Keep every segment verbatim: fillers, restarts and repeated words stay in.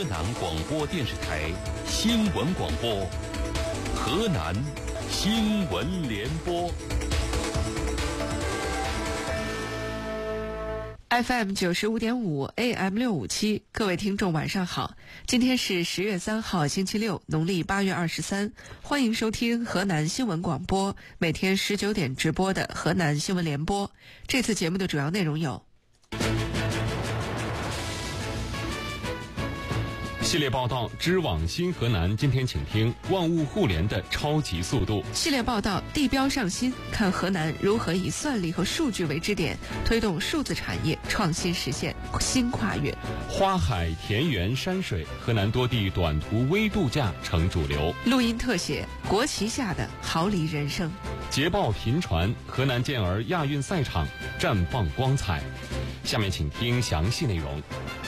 南广播电视台新闻广播，河南新闻联播。 F M 九十五点五 A M 六五七，各位听众晚上好，今天是十月三号星期六，农历八月二十三，欢迎收听河南新闻广播，每天十九点直播的河南新闻联播。这次节目的主要内容有： 系列报道知网新河南，今天请听万物互联的超级速度。 系列报道地标上新，看河南如何以算力和数据为支点，推动数字产业创新实现新跨越。 花海田园山水，河南多地短途微度假成主流。 录音特写国旗下的毫厘人生。 捷报频传，河南健儿亚运赛场绽放光彩。下面请听详细内容。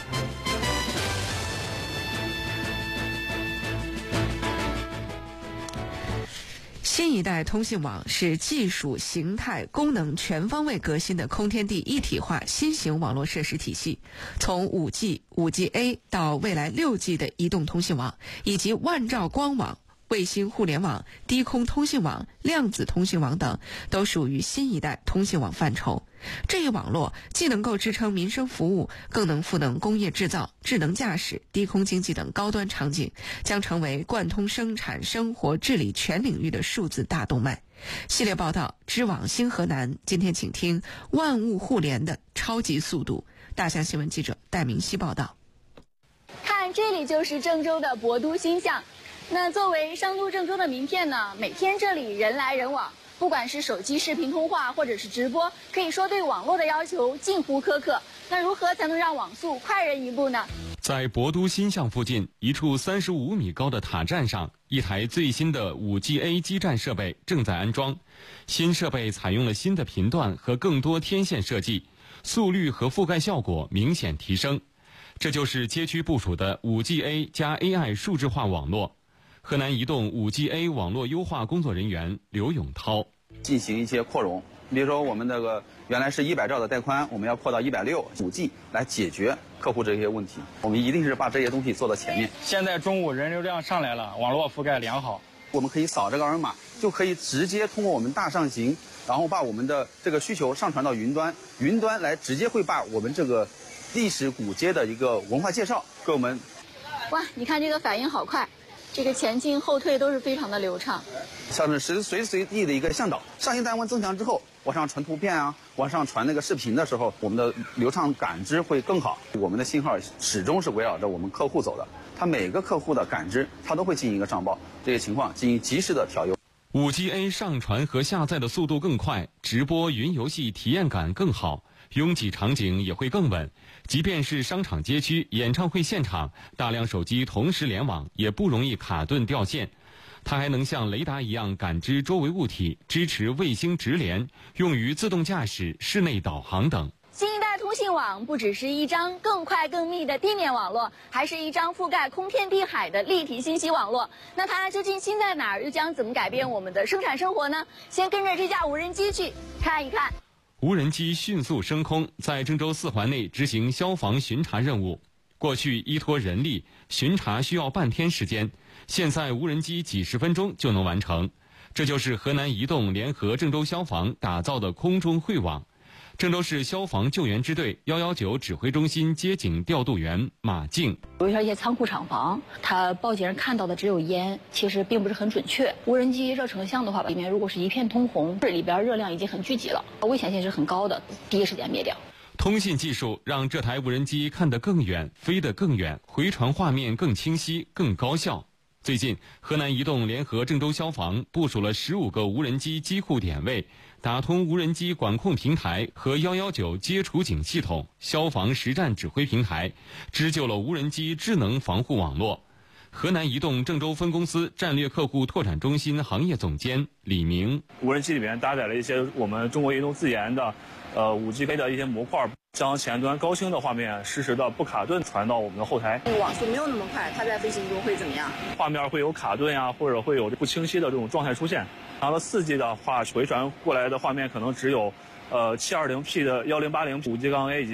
新一代通信网是技术、形态、功能全方位革新的空天地一体化新型网络设施体系。从 五 G、五 G A 到未来 六 G 的移动通信网，以及万兆光网、卫星互联网、低空通信网、量子通信网等，都属于新一代通信网范畴。这一网络既能够支撑民生服务，更能赋能工业制造、智能驾驶、低空经济等高端场景，将成为贯通生产、生活、治理全领域的数字大动脉。系列报道知网新河南，今天请听万物互联的超级速度。大象新闻记者戴明熙报道。 看，这里就是郑州的博都新巷。那作为商都郑州的名片呢，每天这里人来人往，不管是手机视频通话或者是直播，可以说对网络的要求近乎苛刻。那如何才能让网速快人一步呢？ 在博都新巷附近一处三十五米高的塔站上，一台最新的 五 G A 基站设备正在安装。新设备采用了新的频段和更多天线设计，速率和覆盖效果明显提升。这就是街区部署的 五 G A 加 A I 数字化网络。河南移动 五 G A 网络优化工作人员刘永涛进行一些扩容，比如说我们这个原来是一百兆的带宽，我们要扩到一百六十， 五 G 来解决客户这些问题。我们一定是把这些东西做到前面。 现在中午人流量上来了，网络覆盖良好， 我们可以扫这个二维码，就可以直接通过我们大上行，然后把我们的这个需求上传到云端，云端来直接会把我们这个历史古街的一个文化介绍给我们。 哇，你看这个反应好快，这个前进后退都是非常的流畅， 像是随随随地的一个向导。上行单位增强之后，往上传图片啊，往上传那个视频的时候，我们的流畅感知会更好。我们的信号始终是围绕着我们客户走的，他每个客户的感知，他都会进行一个上报，这些情况进行及时的调优。 五 G A 上传和下载的速度更快，直播云游戏体验感更好，拥挤场景也会更稳。即便是商场街区、演唱会现场，大量手机同时联网也不容易卡顿掉线。它还能像雷达一样感知周围物体，支持卫星直联，用于自动驾驶、室内导航等。 新一代通信网不只是一张更快更密的地面网络，还是一张覆盖空天地海的立体信息网络。那它究竟新在哪儿，又将怎么改变我们的生产生活呢？先跟着这架无人机去看一看。 无人机迅速升空，在郑州四环内执行消防巡查任务。过去依托人力巡查需要半天时间，现在无人机几十分钟就能完成。这就是河南移动联合郑州消防打造的空中会网。郑州市消防救援支队一一九指挥中心接警调度员马静， 有一些仓库厂房，它报警人看到的只有烟，其实并不是很准确。无人机热成像的话，里面如果是一片通红，里边热量已经很聚集了，危险性是很高的，第一时间灭掉。 通信技术让这台无人机看得更远，飞得更远，回传画面更清晰、更高效。最近，河南移动联合郑州消防部署了十五个无人机机库点位，打通无人机管控平台和一一九接处警系统、消防实战指挥平台，织就了无人机智能防护网络。河南移动郑州分公司战略客户拓展中心行业总监李明， 无人机里面搭载了一些我们中国移动自研的呃 五 G A 的一些模块，将前端高清的画面实时的不卡顿传到我们的后台。 网速没有那么快，它在飞行中会怎么样？ 画面会有卡顿呀、啊，或者会有不清晰的这种状态出现。然后四 G 的话，回传过来的画面可能只有呃 七二零 P 的一零八零 五 G A 以及